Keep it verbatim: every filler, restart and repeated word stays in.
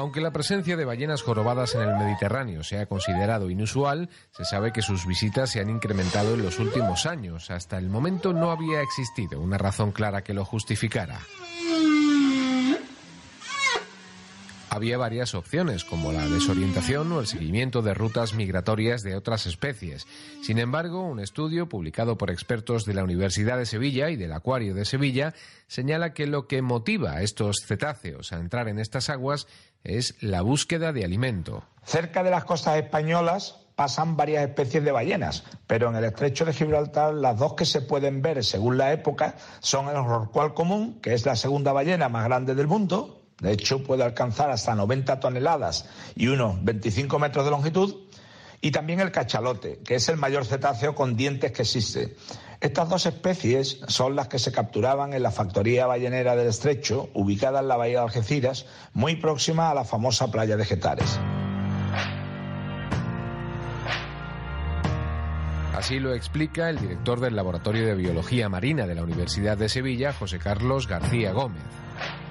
Aunque la presencia de ballenas jorobadas en el Mediterráneo se ha considerado inusual, se sabe que sus visitas se han incrementado en los últimos años. Hasta el momento no había existido una razón clara que lo justificara. Había varias opciones, como la desorientación o el seguimiento de rutas migratorias de otras especies. Sin embargo, un estudio publicado por expertos de la Universidad de Sevilla y del Acuario de Sevilla señala que lo que motiva a estos cetáceos a entrar en estas aguas es la búsqueda de alimento. Cerca de las costas españolas pasan varias especies de ballenas, pero en el estrecho de Gibraltar las dos que se pueden ver según la época son el rorcual común, que es la segunda ballena más grande del mundo. De hecho, puede alcanzar hasta noventa toneladas y unos veinticinco metros de longitud. Y también el cachalote, que es el mayor cetáceo con dientes que existe. Estas dos especies son las que se capturaban en la factoría ballenera del Estrecho, ubicada en la bahía de Algeciras, muy próxima a la famosa playa de Getares. Así lo explica el director del Laboratorio de Biología Marina de la Universidad de Sevilla, José Carlos García Gómez.